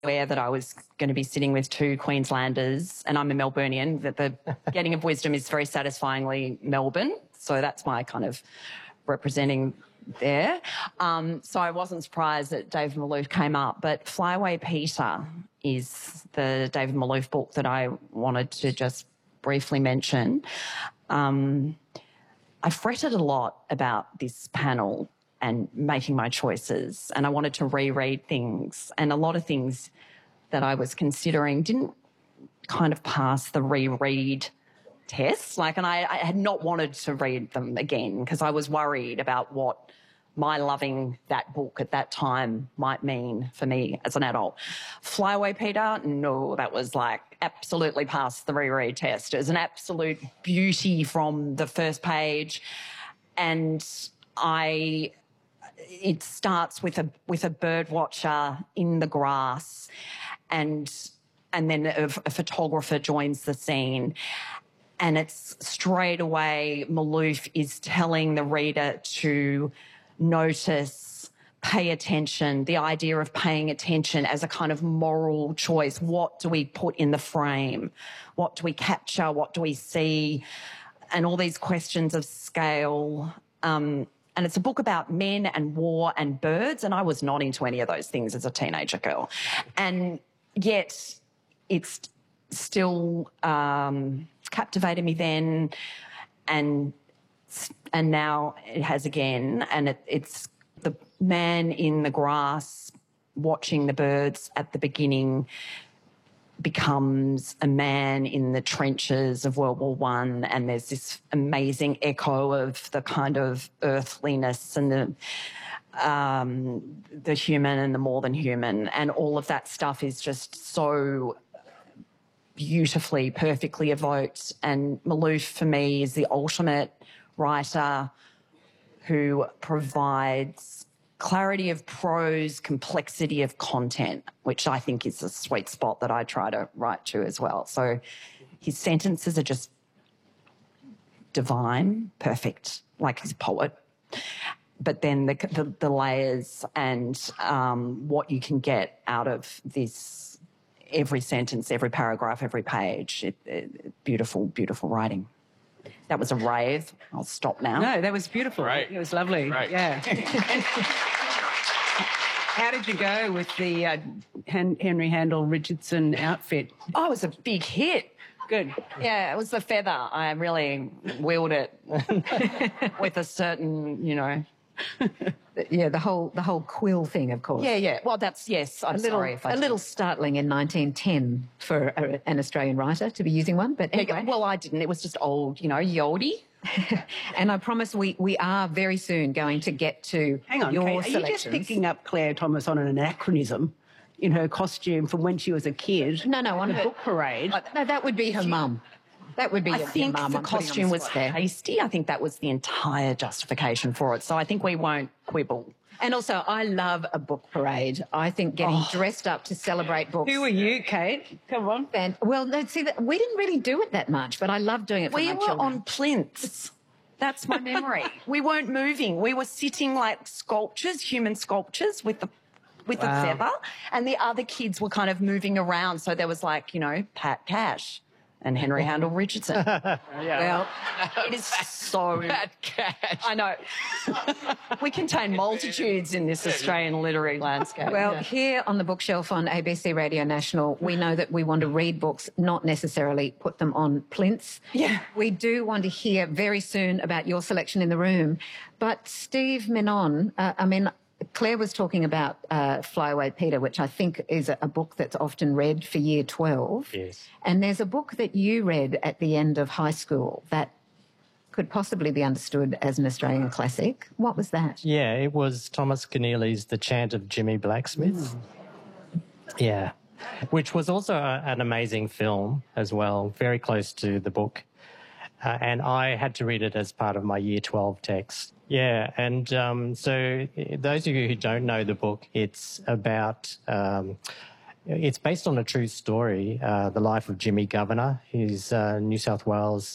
aware that I was going to be sitting with two Queenslanders, and I'm a Melburnian, that the Getting of Wisdom is very satisfyingly Melbourne. So that's my kind of representing there. So I wasn't surprised that David Malouf came up. But Fly Away Peter is the David Malouf book that I wanted to just briefly mention. I fretted a lot about this panel and making my choices, and I wanted to reread things, and a lot of things that I was considering didn't kind of pass the reread test. And I had not wanted to read them again because I was worried about what my loving that book at that time might mean for me as an adult. Fly Away Peter, no, that was absolutely past the reread test. It was an absolute beauty from the first page, and it starts with a bird watcher in the grass, and then a photographer joins the scene. And it's straight away Malouf is telling the reader to notice, pay attention, the idea of paying attention as a kind of moral choice. What do we put in the frame? What do we capture? What do we see? And all these questions of scale. And it's a book about men and war and birds, and I was not into any of those things as a teenager girl. And yet it's still captivated me then, and now it has again. And it's the man in the grass watching the birds at the beginning becomes a man in the trenches of World War I, and there's this amazing echo of the kind of earthliness and the human and the more than human, and all of that stuff is just so beautifully, perfectly evoked. And Malouf, for me, is the ultimate writer who provides clarity of prose, complexity of content, which I think is a sweet spot that I try to write to as well. So his sentences are just divine, perfect, like he's a poet. But then the layers and what you can get out of this, every sentence, every paragraph, every page, beautiful, beautiful writing. That was a rave. I'll stop now. No, that was beautiful. Right. It was lovely. Right. Yeah. How did you go with the Henry Handel Richardson outfit? Oh, it was a big hit. Good. Yeah, it was the feather. I really willed it with a certain, Yeah, the whole quill thing, of course. Yeah. Well, that's, yes, I'm sorry if I a little startling in 1910 for an Australian writer to be using one, but anyway. Well, I didn't. It was just old, Yodi. And I promise we are very soon going to get to Hang on, your Kate, are you selections. just picking up Claire Thomas on an anachronism in her costume from when she was a kid? No, on a book parade. No, that would be her mum. That would be I your think mum. the I'm putting on costume was spot there. tasty. I think that was the entire justification for it. So I think we won't quibble. And also, I love a book parade. I think getting dressed up to celebrate books. Who are you, Kate? Come on. Well, no, see, we didn't really do it that much, but I love doing it for my We were children. on plinths. That's my memory. We weren't moving. We were sitting like sculptures, human sculptures with the feather, and the other kids were kind of moving around. So there was Pat Cash and Henry Handel Richardson. Well, it is so... Pat Cash. I know. We contain multitudes in this Australian literary landscape. Well, here on the bookshelf on ABC Radio National, we know that we want to read books, not necessarily put them on plinths. Yeah. We do want to hear very soon about your selection in the room. But Steve Menon, Claire was talking about Fly Away Peter, which I think is a book that's often read for year 12. Yes. And there's a book that you read at the end of high school that could possibly be understood as an Australian classic. What was that? Yeah, it was Thomas Keneally's The Chant of Jimmy Blacksmith. Yeah, which was also an amazing film as well, very close to the book. And I had to read it as part of my Year 12 text. Yeah, and so those of you who don't know the book, it's about, it's based on a true story, the life of Jimmy Governor. He's New South Wales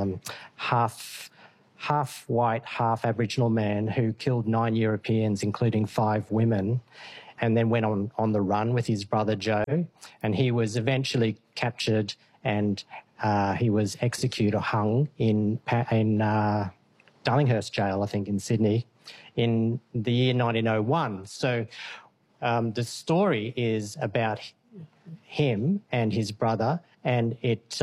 half white, half Aboriginal man who killed 9 Europeans, including 5 women. and then went on the run with his brother Joe, and he was eventually captured and he was executed or hung in Darlinghurst Jail, I think, in Sydney, in the year 1901. So the story is about him and his brother, and it's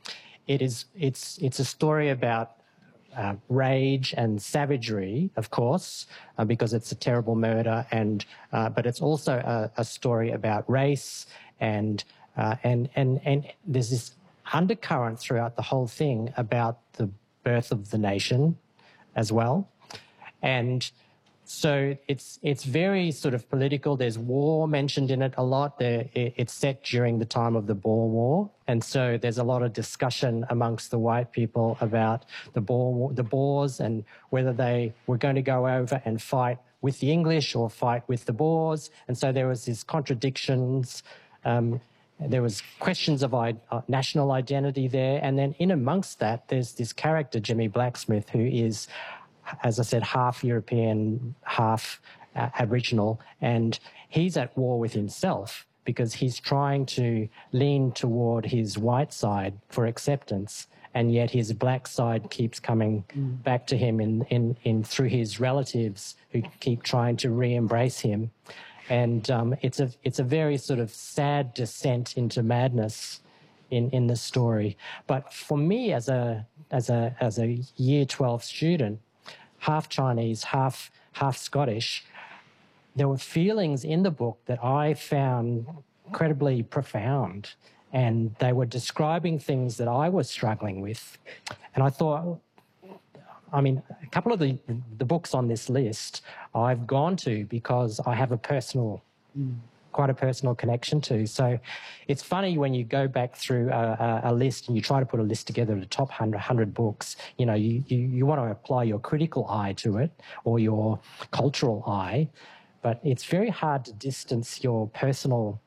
a story about rage and savagery, of course, because it's a terrible murder, but it's also a story about race and there's this undercurrent throughout the whole thing about the birth of the nation as well. And so it's very sort of political. There's war mentioned in it a lot. It's set during the time of the Boer War. And so there's a lot of discussion amongst the white people about the Boers and whether they were going to go over and fight with the English or fight with the Boers. And so there was these contradictions. There was questions of national identity there. And then in amongst that, there's this character, Jimmy Blacksmith, who is, as I said, half European, half Aboriginal, and he's at war with himself because he's trying to lean toward his white side for acceptance, and yet his black side keeps coming back to him in through his relatives who keep trying to re-embrace him. And it's a very sort of sad descent into madness in the story. But for me, as a Year 12 student, half Chinese, half Scottish, there were feelings in the book that I found incredibly profound, and they were describing things that I was struggling with. And I thought, I mean, a couple of the books on this list I've gone to because I have quite a personal connection to. So it's funny when you go back through a list and you try to put a list together of the top 100 books, you know, you want to apply your critical eye to it or your cultural eye, but it's very hard to distance your personal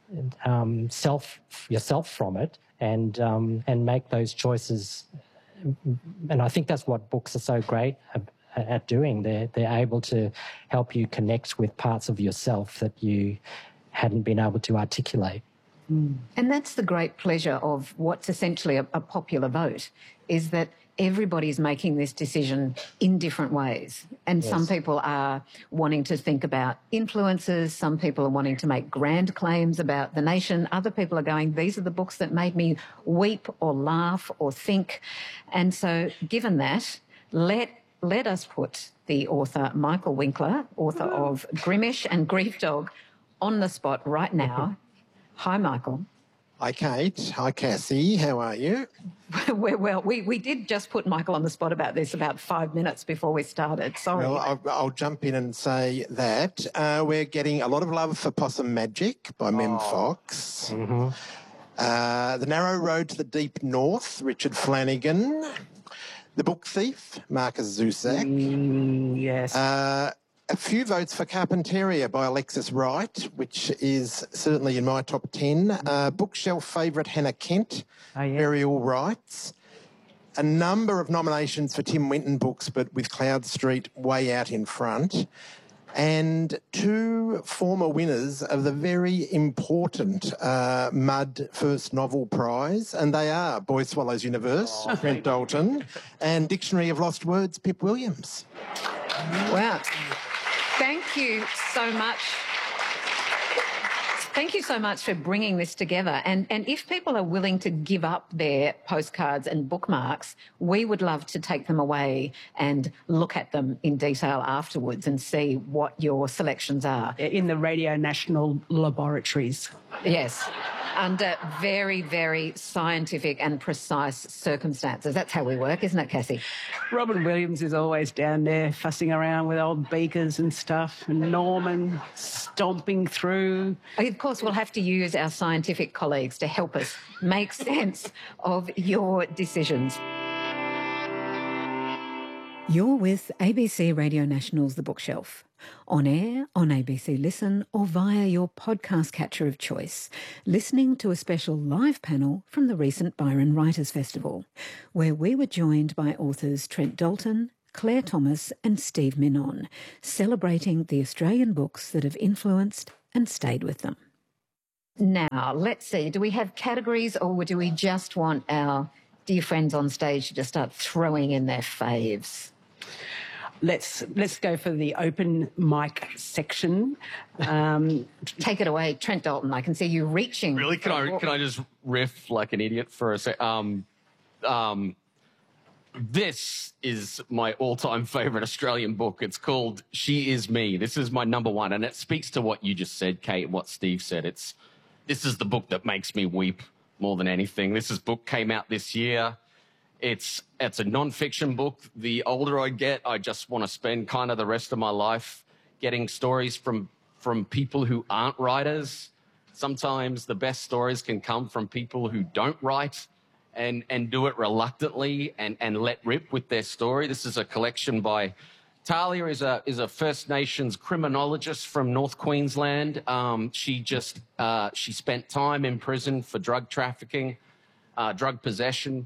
yourself from it and make those choices. And I think that's what books are so great at doing. They're able to help you connect with parts of yourself that you hadn't been able to articulate. And that's the great pleasure of what's essentially a popular vote, is that everybody's making this decision in different ways. And some people are wanting to think about influences. Some people are wanting to make grand claims about the nation. Other people are going, these are the books that made me weep or laugh or think. And so given that, let us put the author, Michael Winkler, author of Grimish and Grief Dog, on the spot right now. Hi, Michael. Hi, Kate. Hi, Cassie. How are you? We're well. We did just put Michael on the spot about this about 5 minutes before we started. Sorry. Well, I'll jump in and say that we're getting a lot of love for Possum Magic by Mem Fox. Mm-hmm. The Narrow Road to the Deep North, Richard Flanagan. The Book Thief, Marcus Zusak. Yes. A few votes for Carpentaria by Alexis Wright, which is certainly in my top 10. Bookshelf favourite Hannah Kent, Burial Rights. A number of nominations for Tim Winton books, but with Cloud Street way out in front. And 2 former winners of the very important Mud First Novel Prize, and they are Boy Swallows Universe, Trent Dalton, and Dictionary of Lost Words, Pip Williams. Wow. Thank you so much. Thank you so much for bringing this together. And if people are willing to give up their postcards and bookmarks, we would love to take them away and look at them in detail afterwards and see what your selections are. In the Radio National laboratories. Yes, under very, very scientific and precise circumstances. That's how we work, isn't it, Cassie? Robin Williams is always down there fussing around with old beakers and stuff, and Norman stomping through. Of course, we'll have to use our scientific colleagues to help us make sense of your decisions. You're with ABC Radio National's The Bookshelf. On air, on ABC Listen, or via your podcast catcher of choice, listening to a special live panel from the recent Byron Writers Festival, where we were joined by authors Trent Dalton, Claire Thomas and Steve Minon, celebrating the Australian books that have influenced and stayed with them. Now, let's see, do we have categories or do we just want our dear friends on stage to just start throwing in their faves? Let's go for the open mic section. Take it away, Trent Dalton. I can see you reaching. Really? Can I just riff like an idiot for a sec? This is my all-time favourite Australian book. It's called She Is Me. This is my number one, and it speaks to what you just said, Kate, what Steve said. This is the book that makes me weep more than anything. This book came out this year. It's a non-fiction book. The older I get, I just want to spend kind of the rest of my life getting stories from people who aren't writers. Sometimes the best stories can come from people who don't write and do it reluctantly and let rip with their story. This is a collection by Talia is a First Nations criminologist from North Queensland. She spent time in prison for drug trafficking, drug possession.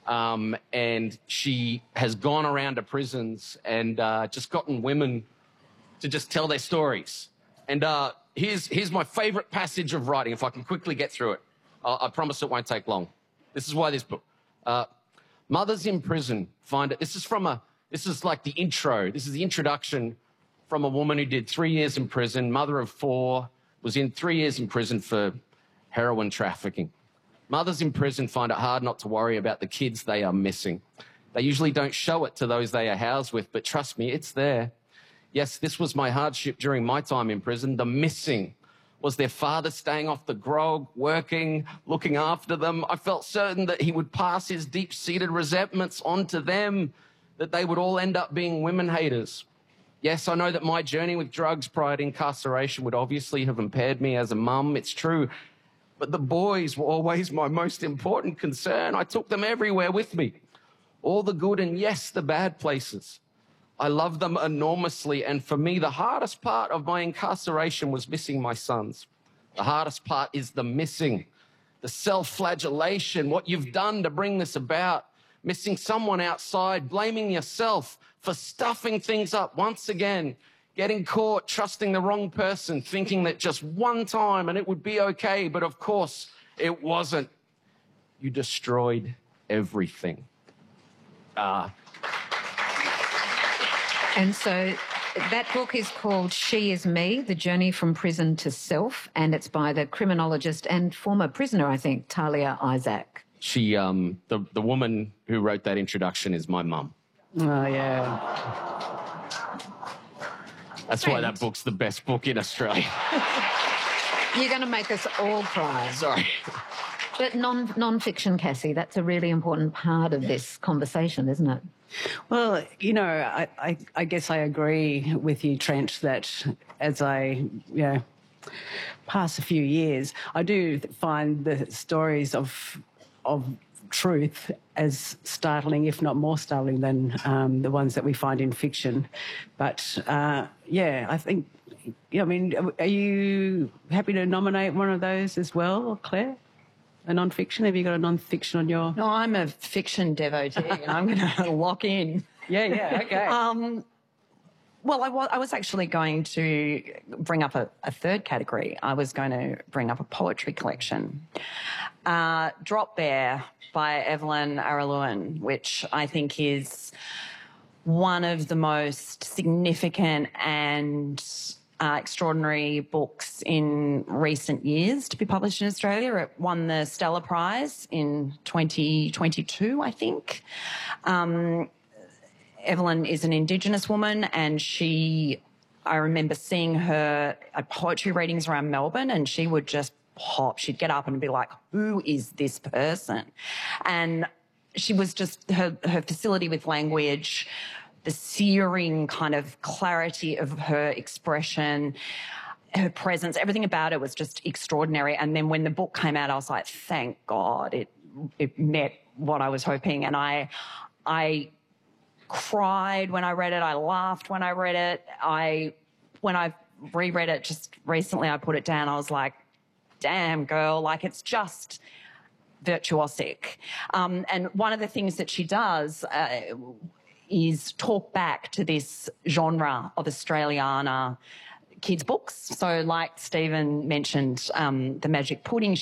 And she has gone around to prisons and just gotten women to just tell their stories. And here's my favourite passage of writing, if I can quickly get through it. I promise it won't take long. This is why this book. Mothers in prison find it. This is like the intro. This is the introduction from a woman who did 3 years in prison, mother of 4, was in 3 years in prison for heroin trafficking. Mothers in prison find it hard not to worry about the kids they are missing. They usually don't show it to those they are housed with, but trust me, it's there. Yes, this was my hardship during my time in prison. The missing was their father staying off the grog, working, looking after them. I felt certain that he would pass his deep-seated resentments on to them, that they would all end up being women haters. Yes, I know that my journey with drugs prior to incarceration would obviously have impaired me as a mum. It's true. But the boys were always my most important concern. I took them everywhere with me. All the good and, yes, the bad places. I love them enormously. And for me, the hardest part of my incarceration was missing my sons. The hardest part is the missing, the self-flagellation, what you've done to bring this about, missing someone outside, blaming yourself for stuffing things up once again, getting caught, trusting the wrong person, thinking that just one time and it would be okay, but of course it wasn't. You destroyed everything. And so that book is called She Is Me, The Journey from Prison to Self, and it's by the criminologist and former prisoner, I think, Talia Isaac. She, the woman who wrote that introduction is my mum. Oh, yeah. That's why that book's the best book in Australia. You're going to make us all cry. Sorry. But non-fiction, Cassie, that's a really important part of this conversation, isn't it? Well, you know, I guess I agree with you, Trent, that as I, pass a few years, I do find the stories of truth as startling, if not more startling, than the ones that we find in fiction. But, I think, are you happy to nominate one of those as well, Claire? A non-fiction? Have you got a non-fiction on your... No, I'm a fiction devotee and I'm going to lock in. Yeah, okay. Well, I was actually going to bring up a third category. I was going to bring up a poetry collection. Drop Bear by Evelyn Araluen, which I think is one of the most significant and extraordinary books in recent years to be published in Australia. It won the Stella Prize in 2022, I think. Evelyn is an Indigenous woman, and I remember seeing her at poetry readings around Melbourne, and she would just pop. She'd get up and be like, who is this person? And she was just, her facility with language, the searing kind of clarity of her expression, her presence, everything about it was just extraordinary. And then when the book came out, I was like, thank God it met what I was hoping. And I cried when I read it. I laughed when I read it. When I reread it just recently, I put it down. I was like, damn, girl, like it's just virtuosic. And one of the things that she does is talk back to this genre of Australiana kids' books. So like Stephen mentioned, the Magic Pudding